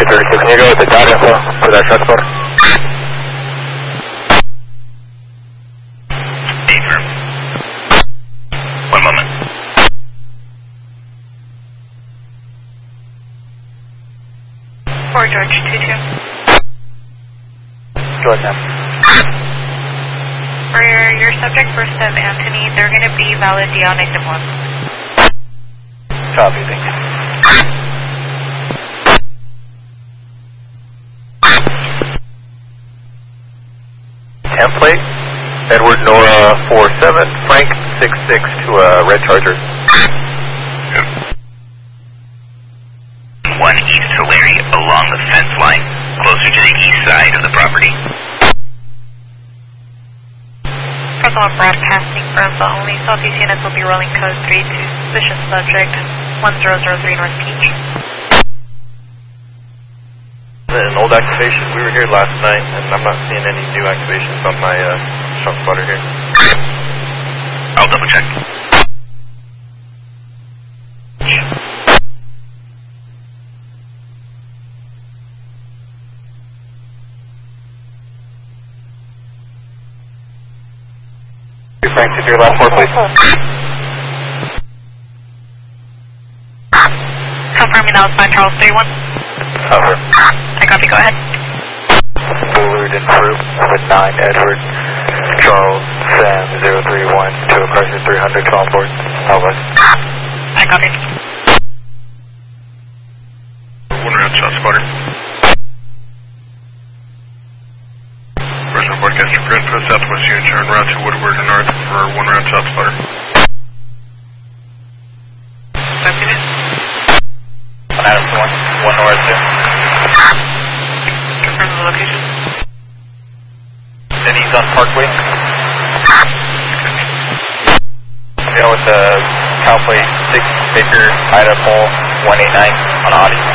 32, can you go with the dot info for that transport? Affirm. One moment. Fort George 22. Go ahead, ma'am. For your subject first of Anthony, they're going to be valid DL -1. Copy, thank you. Template, Edward Nora 47, Frank 66 to Red Charger. Yep. 1 East Tulare along the fence line, closer to the east side of the property. Personal broadcasting from the only Southeast units will be rolling code 3 to suspicious subject 1003 North Peach. An old activation. We were here last night, and I'm not seeing any new activations on my trunk spotter here. I'll double check. Frank, to your last 4, please. Confirming that was 5 Charles 31. Over. I copy, go ahead. Bullard and Fruit with 9 Edward Charles Sam 031 to approximate 300 to onboard. Over. I copy. 1 round shot spotter. Personal broadcaster for info, Southwest Union, turn route to Woodward and North for 1 round shot spotter. Copy it. 1 Adams 1, 1 North 2. Confirm the location. Denny's on Parkway. Deal with the Cowplate 6 Baker Idaho 189 on audio.